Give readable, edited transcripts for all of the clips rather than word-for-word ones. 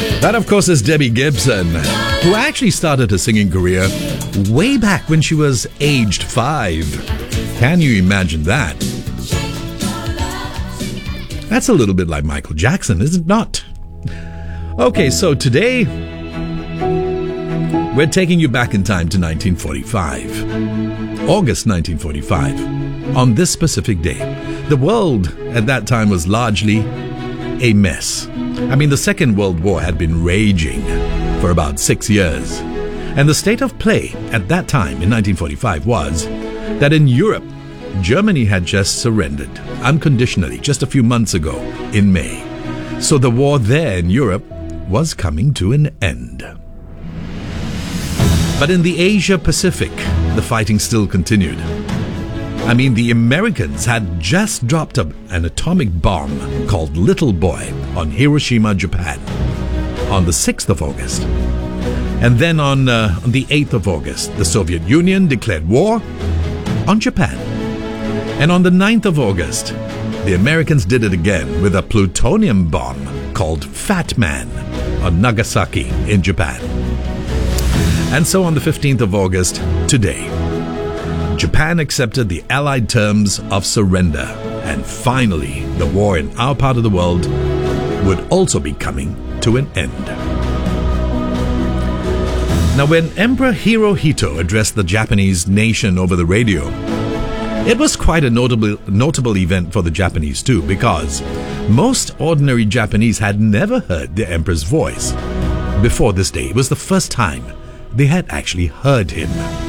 That, of course, is Debbie Gibson, who actually started her singing career way back when she was aged 5. Can you imagine that? That's a little bit like Michael Jackson, is it not? Okay, so today, we're taking you back in time to 1945. August 1945. On this specific day, the world at that time was largely a mess. I mean, the Second World War had been raging for about 6 years. And the state of play at that time, in 1945, was that in Europe, Germany had just surrendered unconditionally just a few months ago in May. So the war there in Europe was coming to an end. But in the Asia Pacific, the fighting still continued. I mean, the Americans had just dropped an atomic bomb called Little Boy on Hiroshima, Japan, on the 6th of August. And then on the 8th of August, the Soviet Union declared war on Japan. And on the 9th of August, the Americans did it again with a plutonium bomb called Fat Man on Nagasaki in Japan. And so on the 15th of August, today, Japan accepted the Allied terms of surrender, and finally, the war in our part of the world would also be coming to an end. Now, when Emperor Hirohito addressed the Japanese nation over the radio, it was quite a notable event for the Japanese too, because most ordinary Japanese had never heard the emperor's voice. Before this day, it was the first time they had actually heard him.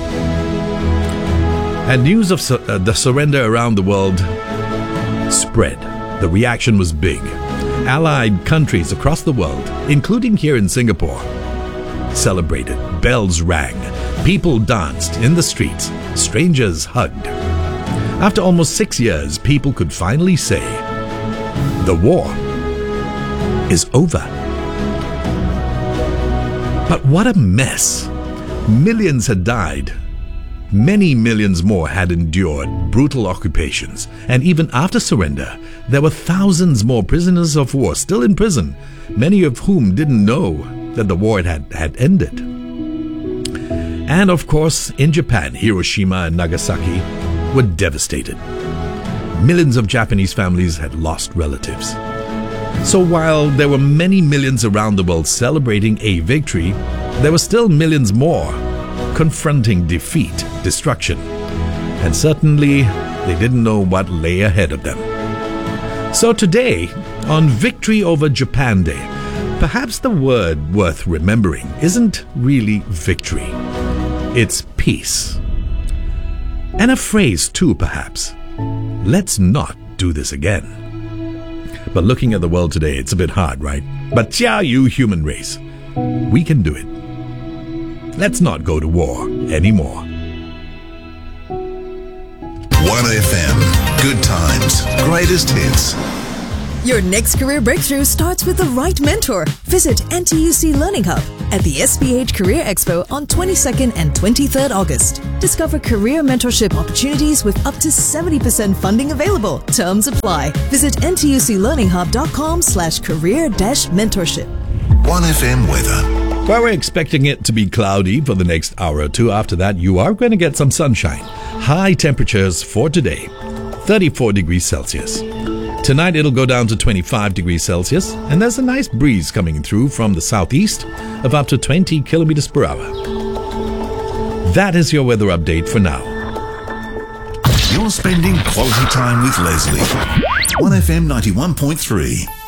And news of the surrender around the world spread. The reaction was big. Allied countries across the world, including here in Singapore, celebrated. Bells rang. People danced in the streets. Strangers hugged. After almost 6 years, people could finally say, the war is over. But what a mess. Millions had died. Many millions more had endured brutal occupations, and even after surrender, there were thousands more prisoners of war still in prison, many of whom didn't know that the war had ended. And of course, in Japan, Hiroshima and Nagasaki were devastated. Millions of Japanese families had lost relatives. So while there were many millions around the world celebrating a victory, there were still millions more confronting defeat, destruction, and certainly they didn't know what lay ahead of them. So today, on Victory Over Japan Day, perhaps the word worth remembering isn't really victory. It's peace. And a phrase too, perhaps. Let's not do this again. But looking at the world today, it's a bit hard, right? But Jia you human race, we can do it. Let's not go to war anymore. 1FM. Good times. Greatest hits. Your next career breakthrough starts with the right mentor. Visit NTUC Learning Hub at the SPH Career Expo on 22nd and 23rd August. Discover career mentorship opportunities with up to 70% funding available. Terms apply. Visit ntuclearninghub.com/career-mentorship. 1FM weather. Well, we're expecting it to be cloudy for the next hour or two. After that, you are going to get some sunshine. High temperatures for today, 34 degrees Celsius. Tonight, it'll go down to 25 degrees Celsius, and there's a nice breeze coming through from the southeast of up to 20 kilometers per hour. That is your weather update for now. You're spending quality time with Leslie. 1FM 91.3.